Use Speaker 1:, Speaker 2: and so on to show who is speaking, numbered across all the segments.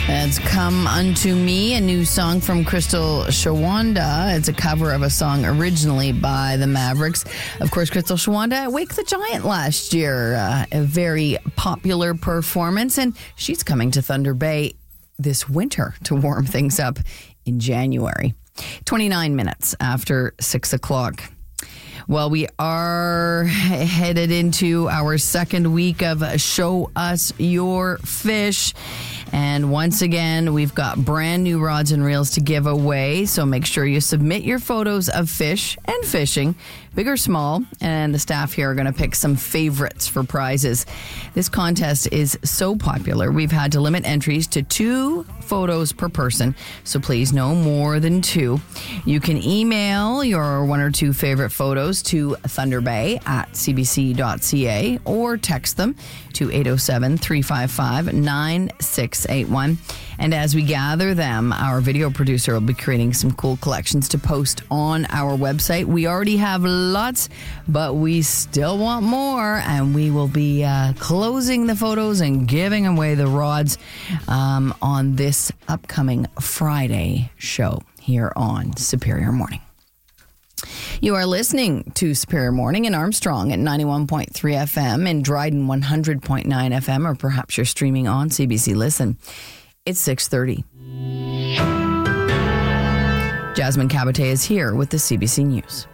Speaker 1: It's Come Unto Me, a new song from Crystal Shawanda. It's a cover of a song originally by the Mavericks. Of course, Crystal Shawanda at Wake the Giant last year, a very popular performance, and she's coming to Thunder Bay this winter to warm things up in January. 29 minutes after 6 o'clock. Well, we are headed into our second week of Show Us Your Fish. And once again, we've got brand new rods and reels to give away. So make sure you submit your photos of fish and fishing, big or small. And the staff here are going to pick some favorites for prizes. This contest is so popular, we've had to limit entries to 2 photos per person. So please, no more than 2. You can email your 1 or 2 favorite photos to thunderbay@cbc.ca or text them to 807-355-9681. And as we gather them, our video producer will be creating some cool collections to post on our website. We already have lots, but we still want more, and we will be closing the photos and giving away the rods on this upcoming Friday show here on Superior Morning. You are listening to Superior Morning in Armstrong at 91.3 FM, in Dryden 100.9 FM, or perhaps you're streaming on CBC Listen. It's 6:30. Jasmine Cabate is here with the CBC News.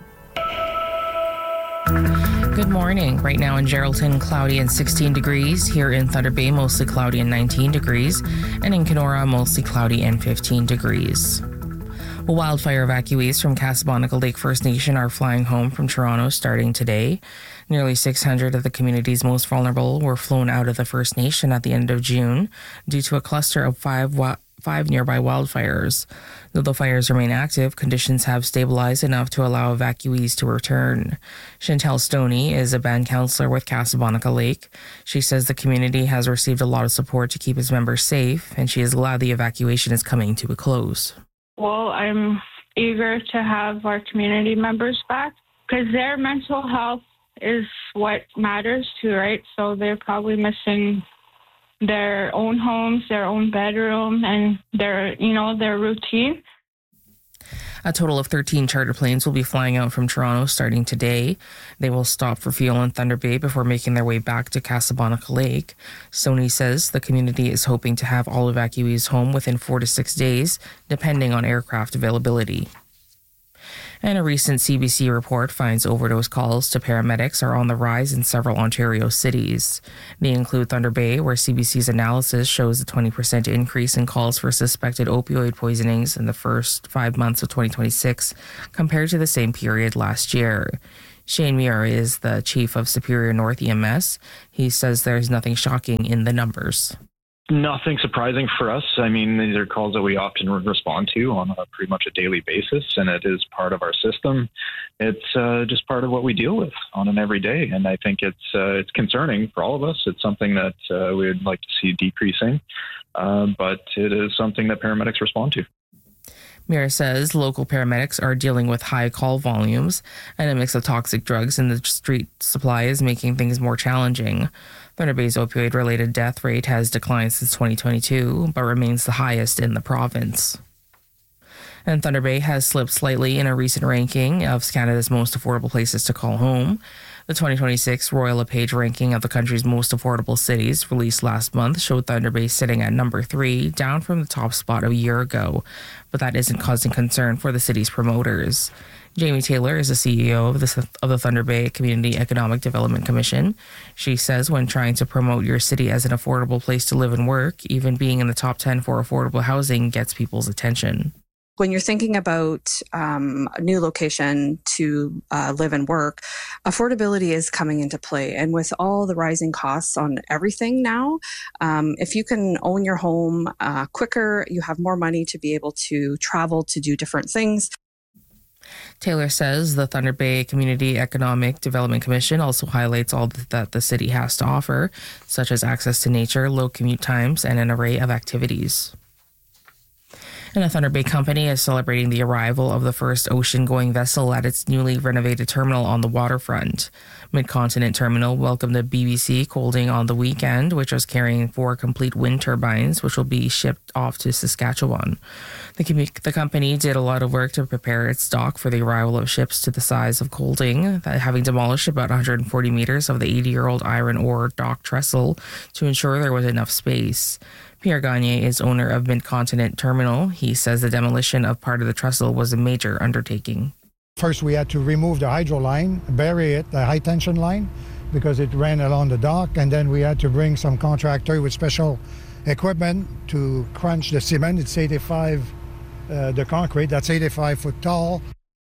Speaker 2: Good morning. Right now in Geraldton, cloudy and 16 degrees. Here in Thunder Bay, mostly cloudy and 19 degrees. And in Kenora, mostly cloudy and 15 degrees. Wildfire evacuees from Casablanca Lake First Nation are flying home from Toronto starting today. Nearly 600 of the community's most vulnerable were flown out of the First Nation at the end of June due to a cluster of five nearby wildfires. Though the fires remain active, conditions have stabilized enough to allow evacuees to return. Chantel Stoney is a band counselor with Casablanca Lake. She says the community has received a lot of support to keep its members safe, and she is glad the evacuation is coming to a close.
Speaker 3: Well, I'm eager to have our community members back because their mental health is what matters too, right? So they're probably missing their own homes, their own bedroom, and their routine.
Speaker 2: A total of 13 charter planes will be flying out from Toronto starting today. They will stop for fuel in Thunder Bay before making their way back to Casablanca Lake. Stoney says the community is hoping to have all evacuees home within 4 to 6 days, depending on aircraft availability. And a recent CBC report finds overdose calls to paramedics are on the rise in several Ontario cities. They include Thunder Bay, where CBC's analysis shows a 20% increase in calls for suspected opioid poisonings in the first 5 months of 2026 compared to the same period last year. Shane Muir is the chief of Superior North EMS. He says there's nothing shocking in the numbers.
Speaker 4: Nothing surprising for us. I mean, these are calls that we often respond to on a pretty much a daily basis, and it is part of our system. It's just part of what we deal with on an everyday, and I think it's concerning for all of us. It's something that we would like to see decreasing, but it is something that paramedics respond to.
Speaker 2: Mira says local paramedics are dealing with high call volumes, and a mix of toxic drugs in the street supply is making things more challenging. Thunder Bay's opioid-related death rate has declined since 2022, but remains the highest in the province. And Thunder Bay has slipped slightly in a recent ranking of Canada's most affordable places to call home. The 2026 Royal LePage ranking of the country's most affordable cities, released last month, showed Thunder Bay sitting at number 3, down from the top spot a year ago. But that isn't causing concern for the city's promoters. Jamie Taylor is the CEO of the Thunder Bay Community Economic Development Commission. She says when trying to promote your city as an affordable place to live and work, even being in the top 10 for affordable housing gets people's attention.
Speaker 5: When you're thinking about a new location to live and work, affordability is coming into play. And with all the rising costs on everything now, if you can own your home quicker, you have more money to be able to travel to do different things.
Speaker 2: Taylor says the Thunder Bay Community Economic Development Commission also highlights all that the city has to offer, such as access to nature, low commute times, and an array of activities. And a Thunder Bay company is celebrating the arrival of the first ocean-going vessel at its newly renovated terminal on the waterfront. Mid-Continent Terminal welcomed the BBC Colding on the weekend, which was carrying 4 complete wind turbines, which will be shipped off to Saskatchewan. The company did a lot of work to prepare its dock for the arrival of ships to the size of Colding, having demolished about 140 meters of the 80-year-old iron ore dock trestle to ensure there was enough space. Pierre Gagne is owner of Mid-Continent Terminal. He says the demolition of part of the trestle was a major undertaking.
Speaker 6: First, we had to remove the hydro line, bury it, the high-tension line, because it ran along the dock, and then we had to bring some contractor with special equipment to crunch the cement. It's 85, the concrete, that's 85 foot tall.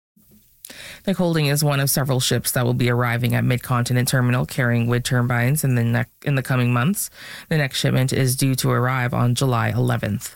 Speaker 2: The Colding is one of several ships that will be arriving at Mid-Continent Terminal carrying wind turbines in the coming months. The next shipment is due to arrive on July 11th.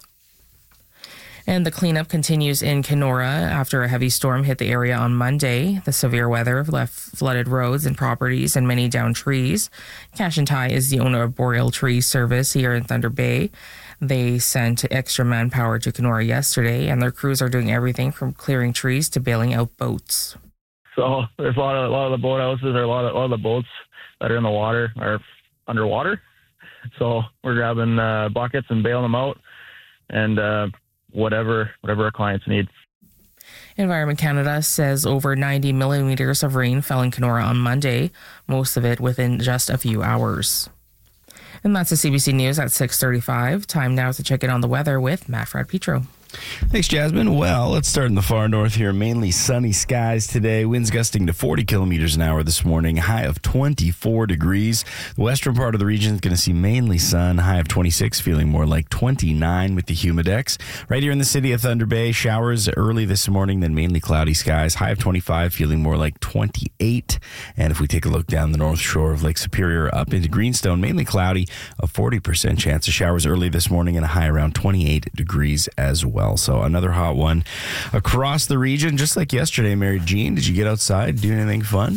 Speaker 2: And the cleanup continues in Kenora after a heavy storm hit the area on Monday. The severe weather left flooded roads and properties and many downed trees. Cash and Tie is the owner of Boreal Tree Service here in Thunder Bay. They sent extra manpower to Kenora yesterday, and their crews are doing everything from clearing trees to bailing out boats.
Speaker 7: So there's a lot of the boathouses, or a lot of the boats that are in the water are underwater. So we're grabbing buckets and bailing them out, and whatever our clients need.
Speaker 2: Environment Canada says over 90 millimeters of rain fell in Kenora on Monday, most of it within just a few hours. And that's the CBC News at 6:35. Time now to check in on the weather with Matt Frad-Petro.
Speaker 8: Thanks, Jasmine. Well, let's start in the far north here. Mainly sunny skies today. Winds gusting to 40 kilometers an hour this morning. High of 24 degrees. The western part of the region is going to see mainly sun. High of 26, feeling more like 29 with the humidex. Right here in the city of Thunder Bay, showers early this morning, then mainly cloudy skies. High of 25, feeling more like 28. And if we take a look down the north shore of Lake Superior up into Greenstone, mainly cloudy. A 40% chance of showers early this morning and a high around 28 degrees as well. So another hot one across the region, just like yesterday. Mary Jean, did you get outside, do anything fun?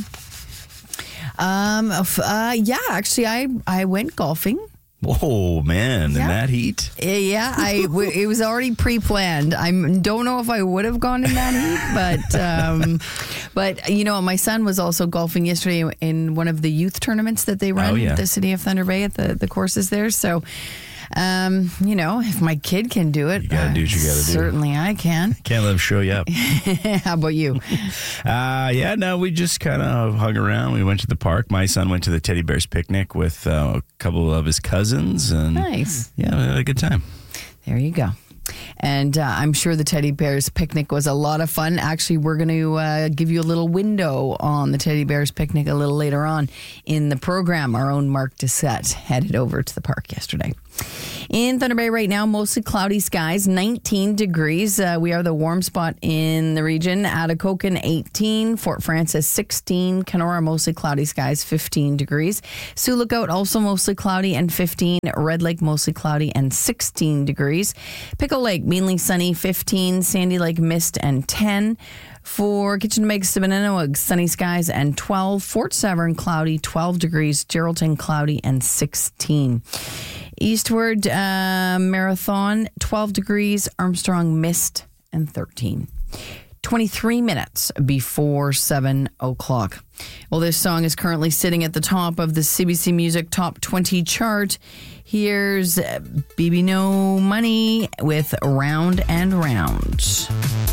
Speaker 1: Yeah, actually, I went golfing.
Speaker 8: Oh man, in that heat?
Speaker 1: Yeah, it was already pre-planned. I don't know if I would have gone in that heat, but you know, my son was also golfing yesterday in one of the youth tournaments that they run at the city of Thunder Bay at the courses there. So. You know, if my kid can do it,
Speaker 8: you gotta do what you gotta do.
Speaker 1: Certainly I can.
Speaker 8: Can't let him show you up.
Speaker 1: How about you?
Speaker 8: We just kind of hung around. We went to the park. My son went to the Teddy Bears picnic with a couple of his cousins. And
Speaker 1: nice.
Speaker 8: Yeah, we had a good time.
Speaker 1: There you go. And I'm sure the Teddy Bears picnic was a lot of fun. Actually, we're going to give you a little window on the Teddy Bears picnic a little later on in the program. Our own Mark Doucette headed over to the park yesterday. In Thunder Bay right now, mostly cloudy skies, 19 degrees. We are the warm spot in the region. Atikokan, 18. Fort Frances, 16. Kenora, mostly cloudy skies, 15 degrees. Sioux Lookout, also mostly cloudy and 15. Red Lake, mostly cloudy and 16 degrees. Pickle Lake, mainly sunny, 15. Sandy Lake, mist and 10. For Kitchen Lakes, Stibinanoag, sunny skies and 12. Fort Severn, cloudy, 12 degrees. Geraldton, cloudy and 16. Eastward, Marathon, 12 degrees. Armstrong, mist and 13. 23 minutes before 7 o'clock. Well, this song is currently sitting at the top of the CBC Music Top 20 chart. Here's BB No Money with Round and Round.